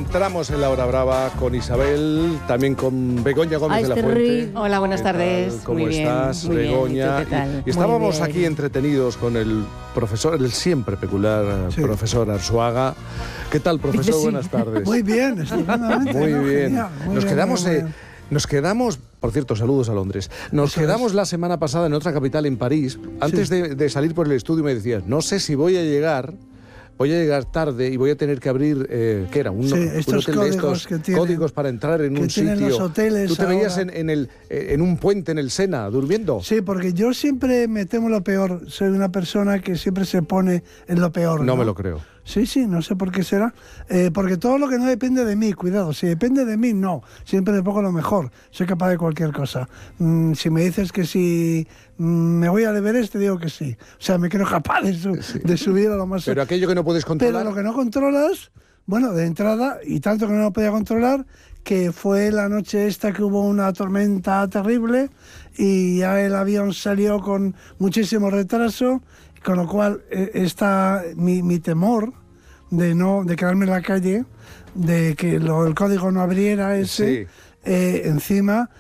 Entramos en la hora brava con Isabel, también con Begoña Gómez de la Fuente. Hola, buenas tardes. ¿Cómo muy estás, bien, Begoña? ¿Y tú qué tal? Y estábamos Muy bien. aquí entretenidos con el profesor, el siempre peculiar profesor Arzuaga. ¿Qué tal, profesor? Sí. Buenas tardes. Muy bien, estupendamente. Muy ¿no? bien. Genial, muy Nos bien, quedamos... muy bien. Nos quedamos, por cierto, saludos a Londres. Nos Eso quedamos es. la semana pasada en otra capital, en París. Antes de salir por el estudio me decías, no sé si voy a llegar tarde y voy a tener que abrir, ¿qué era? Un estos hotel de códigos estos que tienen, códigos para entrar en que un tienen sitio. los hoteles ¿Tú te veías ahora? en un puente en el Sena, durmiendo? Sí, porque yo siempre me temo lo peor. Soy una persona que siempre se pone en lo peor. No me lo creo. Sí, no sé por qué será. Porque todo lo que no depende de mí, cuidado, si depende de mí, no. Siempre me pongo lo mejor. Soy capaz de cualquier cosa. Si me dices que si me voy al Everest, te digo que sí. O sea, me creo capaz de subir a lo más... Pero aquello que no puedes controlar... Pero lo que no controlas, bueno, de entrada, y tanto que no lo podía controlar, que fue la noche esta que hubo una tormenta terrible y ya el avión salió con muchísimo retraso, con lo cual está mi temor de quedarme en la calle, de que el código no abriera ese, encima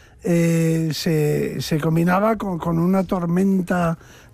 se combinaba con una tormenta,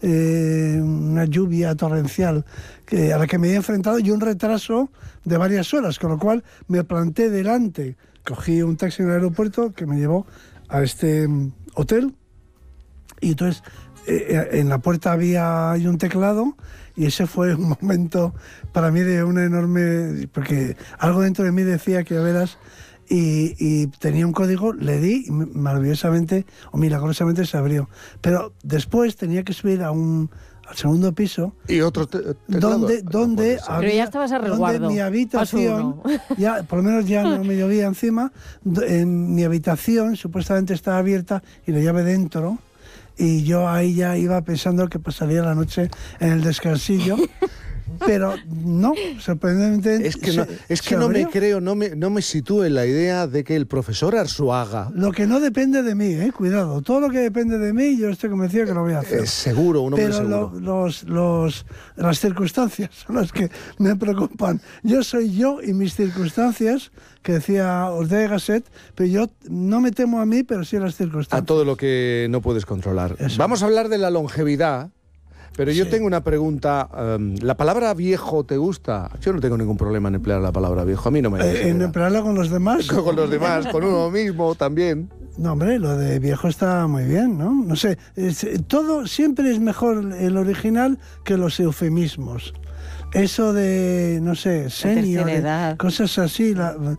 una lluvia torrencial a la que me había enfrentado y un retraso de varias horas, con lo cual me planté delante, cogí un taxi en el aeropuerto que me llevó a este hotel y entonces en la puerta hay un teclado y ese fue un momento para mí de una enorme... porque algo dentro de mí decía que verás y tenía un código, le di y maravillosamente o milagrosamente se abrió. Pero después tenía que subir al segundo piso y otro donde pero ya estabas a resguardo. Donde mi habitación, ya, por lo menos ya no me llovía encima, en mi habitación supuestamente estaba abierta y la llave dentro. Y yo ahí ya iba pensando que pasaría la noche en el descansillo, pero no, sorprendentemente... Es que no me creo, no me sitúo en la idea de que el profesor Arzuaga... Lo que no depende de mí, cuidado, todo lo que depende de mí yo estoy convencido que lo voy a hacer. Seguro, un hombre pero seguro. Las circunstancias son las que me preocupan. Yo soy yo y mis circunstancias, que decía Ortega y Gasset, pero yo no me temo a mí, pero sí a las circunstancias. A todo lo que no puedes controlar. Eso. Vamos a hablar de la longevidad, pero yo tengo una pregunta. ¿La palabra viejo te gusta? Yo no tengo ningún problema en emplear la palabra viejo. A mí no me... ¿En emplearla con los demás? Con los demás, con uno mismo también. No, hombre, lo de viejo está muy bien, ¿no? No sé, todo siempre es mejor el original que los eufemismos. Eso de, no sé, senior, cosas así,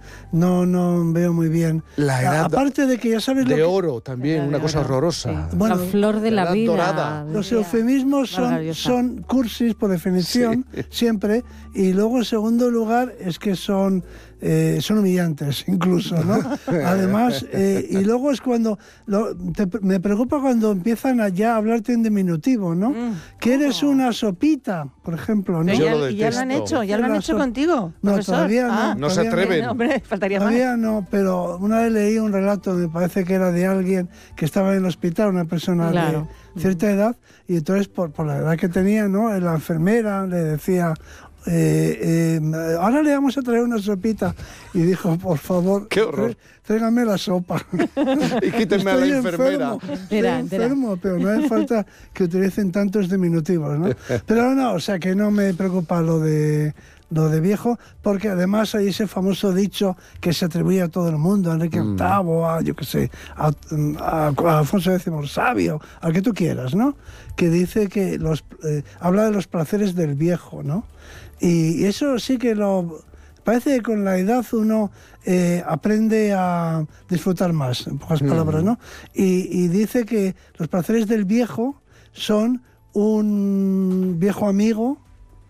no veo muy bien. La edad aparte de que ya sabes de lo oro también, una cosa horrorosa. Sí. Bueno, la flor de la vida. Dorada. Los eufemismos son cursis por definición, siempre, y luego en segundo lugar es que son humillantes incluso, ¿no? Además, y luego es cuando me preocupa cuando empiezan a ya hablarte en diminutivo, ¿no? Que eres una sopita, por ejemplo, ¿no? Y ya lo han hecho, contigo, no, profesor. todavía no. No se atreven. No, hombre, faltaría Todavía más. no, pero una vez leí un relato, me parece que era de alguien que estaba en el hospital, una persona de cierta edad, y entonces por la edad que tenía, ¿no? La enfermera le decía... ahora le vamos a traer una sopita y dijo, por favor, qué horror, tráigame la sopa y quítenme a la enfermera. Estoy enfermo, pero no hace falta que utilicen tantos diminutivos, ¿no? Pero no, o sea que no me preocupa lo de viejo, porque además hay ese famoso dicho que se atribuye a todo el mundo, a Enrique VIII, a yo qué sé, a Alfonso X Sabio, al que tú quieras, ¿no? Que dice que habla de los placeres del viejo, ¿no? Y eso sí que parece que con la edad uno aprende a disfrutar más, en pocas palabras, ¿no? Y dice que los placeres del viejo son un viejo amigo,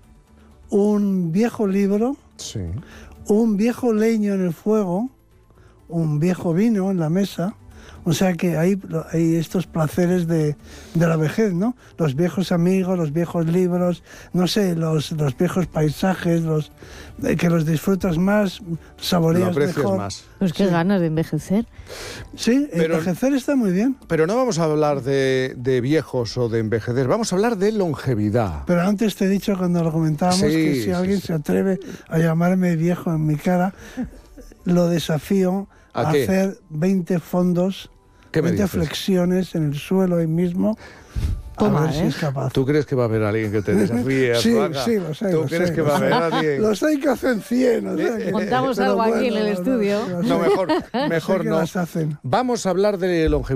un viejo libro, un viejo leño en el fuego, un viejo vino en la mesa. O sea que hay estos placeres de la vejez, ¿no? Los viejos amigos, los viejos libros, no sé, los viejos paisajes, que los disfrutas más, saboreas mejor. Más. Pues qué ganas de envejecer. Sí, envejecer está muy bien. Pero no vamos a hablar de viejos o de envejecer, vamos a hablar de longevidad. Pero antes te he dicho cuando lo comentábamos que si alguien se atreve a llamarme viejo en mi cara... lo desafío ¿A a qué? hacer 20 fondos, ¿Qué me 20 dices? flexiones en el suelo ahí mismo. Toma, a ver si ¿eh? es capaz. ¿Tú crees que va a haber alguien que te desafíe, Sí, Arzuaga? sí, lo sé. ¿Tú lo crees sé, que lo va a sé. haber alguien? Los hay que hacen 100. O sea que- Montamos pero algo aquí en el no, estudio. sí, lo sé. No, mejor Sé que no. las hacen. Vamos a hablar de longevidad.